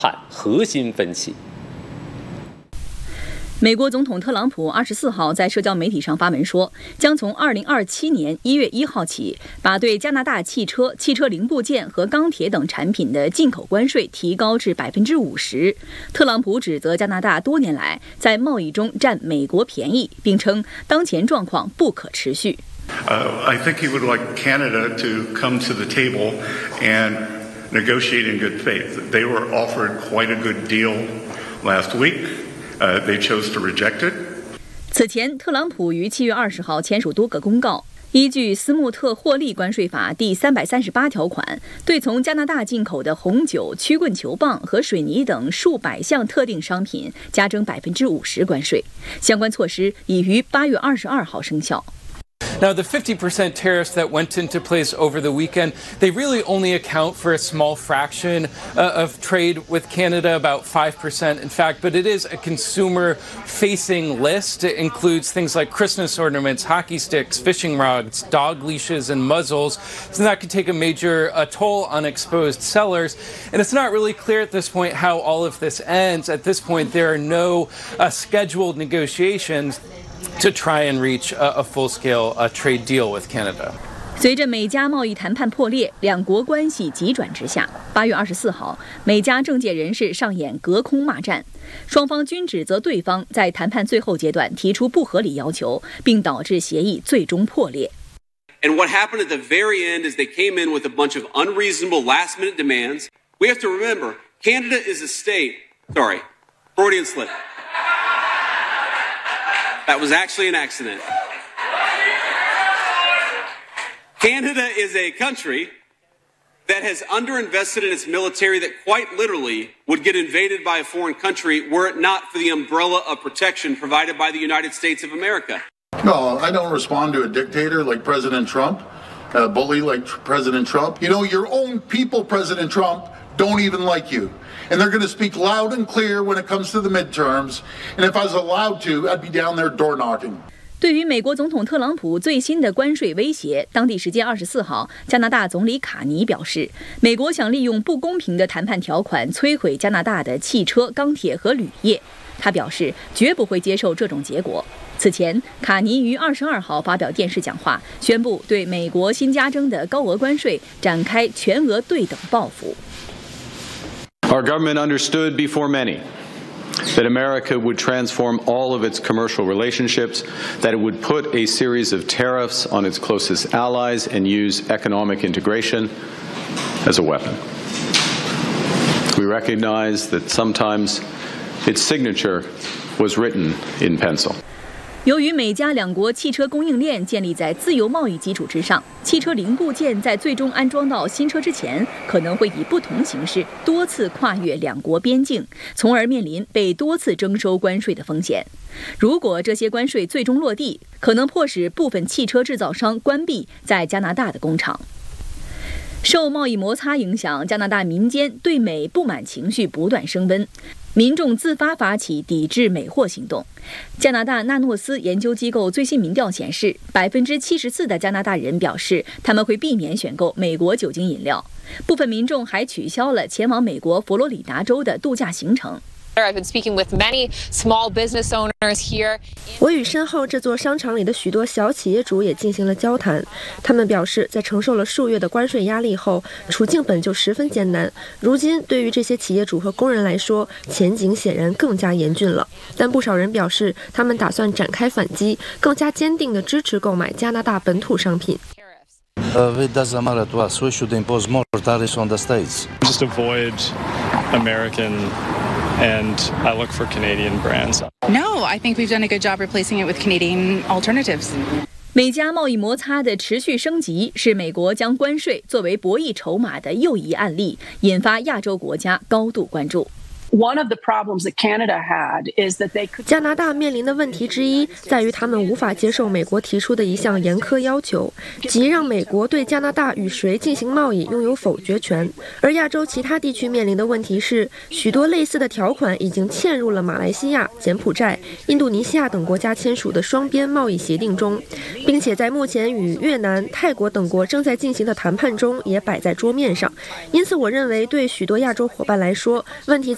谈核心分歧。 美国总统特朗普24号在社交媒体上发文说，将从2027年1月1号起，把对加拿大汽车、汽车零部件和钢铁等产品的进口关税提高至50%。特朗普指责加拿大多年来在贸易中占美国便宜，并称当前状况不可持续。 I think he would like Canada to come to the table and negotiate in good faith. They were offered quite a good deal last week.They chose to reject it. 此前，特朗普于7月20号签署多个公告，依据斯穆特获利关税法第338条款，对从加拿大进口的红酒、曲棍球棒和水泥等数百项特定商品加征50%关税。相关措施已于8月22号生效。 Now, the 50% tariffs that went into place over the weekend, they really only account for a small fraction of trade with Canada, about 5%, in fact, but it is a consumer-facing list. It includes things like Christmas ornaments, hockey sticks, fishing rods, dog leashes, and muzzles, so that could take a major toll on exposed sellers. And it's not really clear at this point how all of this ends. At this point, there are no scheduled negotiations.To try and reach a full-scale trade deal with Canada. 随着美加贸易谈判破裂，两国关系急转直下。8月24号，美加政界人士上演隔空骂战，双方均指责对方在谈判最后阶段提出不合理要求，并导致协议最终破裂。 And what happened at the very end is they came in with a bunch of unreasonable last-minute demands. We have to remember, Canada is a state. Sorry, Freudian slip.That was actually an accident. Canada is a country that has underinvested in its military that quite literally would get invaded by a foreign country were it not for the umbrella of protection provided by the United States of America. No, I don't respond to a dictator like President Trump, a bully like President Trump. You know, your own people, President Trump, don't even like you.And they're going to speak loud and clear when it comes to the midterms. And if I was allowed to, I'd be down there door knocking. 对于美国总统特朗普最新的关税威胁，当地时间24号，加拿大总理卡尼表示，美国想利用不公平的谈判条款摧毁加拿大的汽车、钢铁和铝业。他表示，绝不会接受这种结果。此前，卡尼于22号发表电视讲话，宣布对美国新加征的高额关税展开全额对等报复。 Our government understood before many that America would transform all of its commercial relationships, that it would put a series of tariffs on its closest allies and use economic integration as a weapon. We recognize that sometimes its signature was written in pencil. 由于美加两国汽车供应链建立在自由贸易基础之上，汽车零部件在最终安装到新车之前，可能会以不同形式多次跨越两国边境，从而面临被多次征收关税的风险。如果这些关税最终落地，可能迫使部分汽车制造商关闭在加拿大的工厂。受贸易摩擦影响，加拿大民间对美不满情绪不断升温。民众自发发起抵制美货行动。加拿大纳诺斯研究机构最新民调显示，74%的加拿大人表示他们会避免选购美国酒精饮料。部分民众还取消了前往美国佛罗里达州的度假行程。 I've been speaking with many small business owners here. 我与身后这座商场里的许多小企业主也进行了交谈，他们表示，在承受了数月的关税压力后，处境本就十分艰难。如今，对于这些企业主和工人来说，前景显然更加严峻了。但不少人表示，他们打算展开反击，更加坚定地支持购买加拿大本土商品。 It doesn't matter to us. We should impose more tariffs on the states. Just avoid American.And I look for Canadian brands. No, I think we've done a good job replacing it with Canadian alternatives. 美加贸易摩擦的持续升级，是美国将关税作为博弈筹码的又一案例，引发亚洲国家高度关注。 One of the problems that Canada had is that they could... 加拿大面临的问题之一在于他们无法接受美国提出的一项严苛要求，即让美国对加拿大与谁进行贸易拥有否决权。而亚洲其他地区面临的问题是，许多类似的条款已经嵌入了马来西亚、柬埔寨、印度尼西亚等国家签署的双边贸易协定中，并且在目前与越南、泰国等国正在进行的谈判中也摆在桌面上。因此，我认为对许多亚洲伙伴来说，问题在